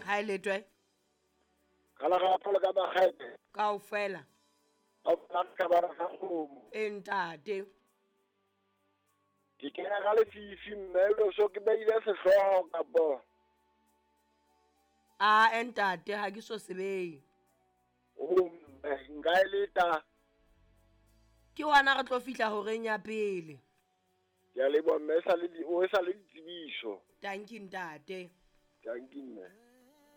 ha ile twe ka la ga pala ka magae kaofela a ka ba ga go entate ke kena ga le fifi mmelo so ke ba ile se hloka bo a entate ha ke so sebei o nka eleta ke wana re tlo fihla horeng ya pele ya le bo mme sa le o sa le ditsebiso thank you ntate thank you